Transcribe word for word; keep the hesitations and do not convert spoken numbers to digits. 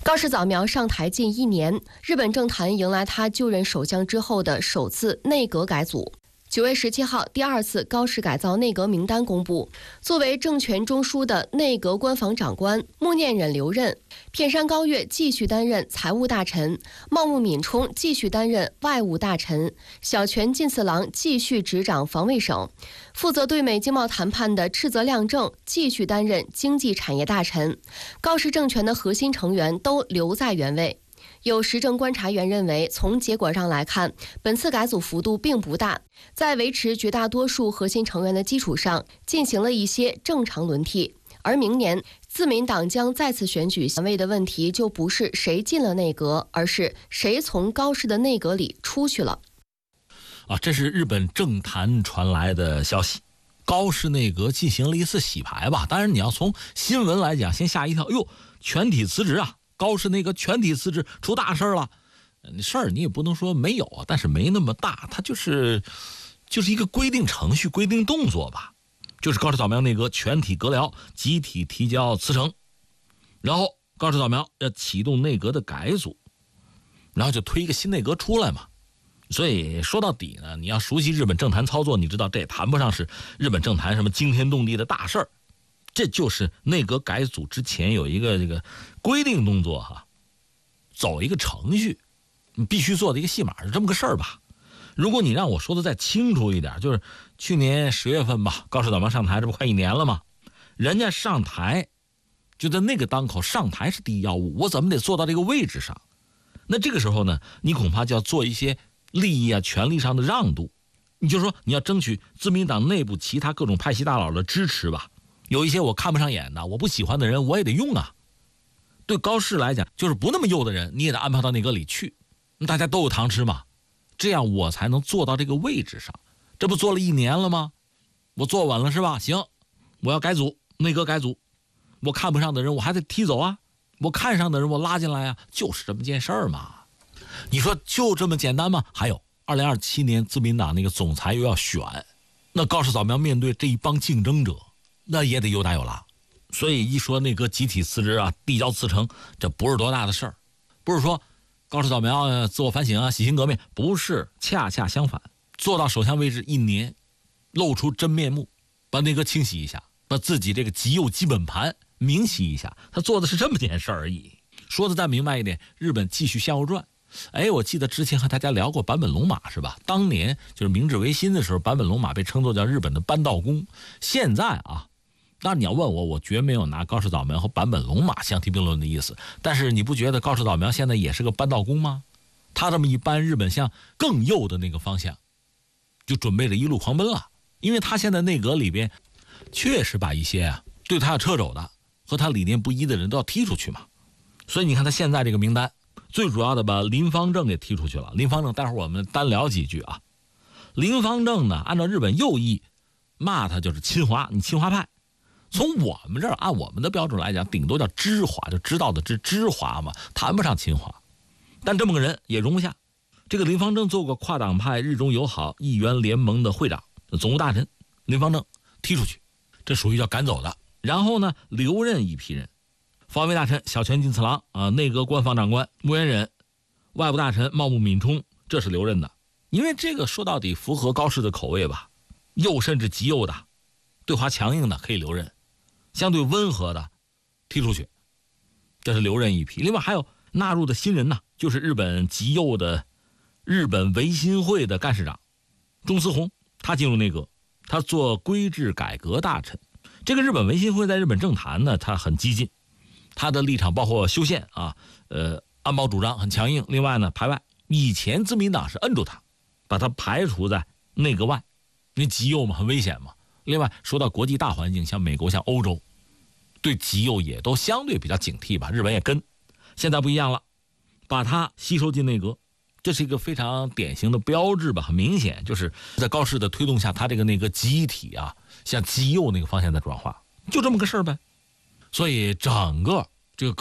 高市早苗上台近一年，日本政坛迎来他就任首相之后的首次内阁改组。九月十七号，第二次高市改造内阁名单公布。作为政权中枢的内阁官房长官，穆念忍留任，片山高月继续担任财务大臣，茂木敏充继续担任外务大臣，小泉进次郎继续执掌防卫省，负责对美经贸谈判的赤泽亮正继续担任经济产业大臣。高市政权的核心成员都留在原位。有时政观察员认为，从结果上来看，本次改组幅度并不大，在维持绝大多数核心成员的基础上，进行了一些正常轮替。而明年自民党将再次选举席位的问题，就不是谁进了内阁，而是谁从高市的内阁里出去了。 啊，这是日本政坛传来的消息，高市内阁进行了一次洗牌吧。当然，你要从新闻来讲，先吓一跳，哟，全体辞职啊！高市内阁全体辞职，出大事了。事儿你也不能说没有啊，但是没那么大，它就是就是一个规定程序、规定动作吧。就是高市早苗内阁全体阁僚集体提交辞呈，然后高市早苗要启动内阁的改组，然后就推一个新内阁出来嘛。所以说到底呢，你要熟悉日本政坛操作，你知道这也谈不上是日本政坛什么惊天动地的大事儿。这就是内阁改组之前有一个这个规定动作哈，走一个程序，你必须做的一个戏码，是这么个事儿吧。如果你让我说的再清楚一点，就是去年十月份吧，高市早苗上台，这不快一年了吗？人家上台就在那个当口，上台是第一要务，我怎么得做到这个位置上？那这个时候呢，你恐怕就要做一些利益啊、权利上的让渡。你就说你要争取自民党内部其他各种派系大佬的支持吧。有一些我看不上眼的，我不喜欢的人，我也得用啊。对高市来讲，就是不那么右的人，你也得安排到内阁里去，大家都有糖吃嘛。这样我才能做到这个位置上。这不做了一年了吗？我做稳了是吧？行，我要改组，内阁改组。我看不上的人，我还得踢走啊。我看上的人，我拉进来啊，就是这么件事儿嘛。你说就这么简单吗？还有，二零二七年自民党那个总裁又要选，那高市早苗面对这一帮竞争者，那也得有打有拉。所以一说内阁集体辞职啊，递交辞呈，这不是多大的事儿，不是说高市早苗自我反省啊，洗心革面，不是，恰恰相反，做到首相位置一年，露出真面目，把内阁清洗一下，把自己这个极右基本盘明洗一下，他做的是这么件事而已。说的再明白一点，日本继续向右转。哎，我记得之前和大家聊过坂本龙马是吧？当年就是明治维新的时候，坂本龙马被称作叫日本的扳道工。现在啊，当然你要问我，我绝没有拿高市早苗和坂本龙马相提并论的意思。但是你不觉得高市早苗现在也是个扳道工吗？他这么一扳，日本向更右的那个方向，就准备着一路狂奔了。因为他现在内阁里边，确实把一些啊对他掣肘的和他理念不一的人都要踢出去嘛。所以你看他现在这个名单。最主要的把林芳正给踢出去了。林芳正待会儿我们单聊几句啊。林芳正呢，按照日本右翼骂他就是亲华，你亲华派。从我们这儿按我们的标准来讲，顶多叫知华，就知道的知知华嘛，谈不上亲华。但这么个人也容不下。这个林芳正做过跨党派日中友好议员联盟的会长、总务大臣，林芳正踢出去，这属于叫赶走的。然后呢，留任一批人。防卫大臣小泉进次郎啊，内阁官房长官木原忍，外部大臣茂木敏充，这是留任的。因为这个说到底符合高市的口味吧，右甚至极右的，对华强硬的可以留任，相对温和的踢出去，这是留任一批。另外还有纳入的新人呢，就是日本极右的日本维新会的干事长中司宏，他进入内阁，他做规制改革大臣。这个日本维新会在日本政坛呢，他很激进。他的立场包括修宪啊，呃，安保主张很强硬。另外呢，排外，以前自民党是摁住他，把他排除在内阁外，因为极右嘛，很危险嘛。另外，说到国际大环境，像美国、像欧洲，对极右也都相对比较警惕吧。日本也跟，现在不一样了，把他吸收进内阁，这是一个非常典型的标志吧。很明显，就是在高市的推动下，他这个内阁集体啊，向极右那个方向在转化，就这么个事儿呗。所以整个